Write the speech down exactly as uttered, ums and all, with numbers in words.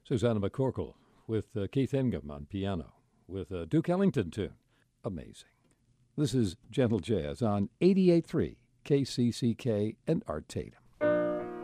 Susanna McCorkle with uh, Keith Ingham on piano, with a Duke Ellington tune. Amazing. This is Gentle Jazz on eighty-eight point three K C C K and Arteta.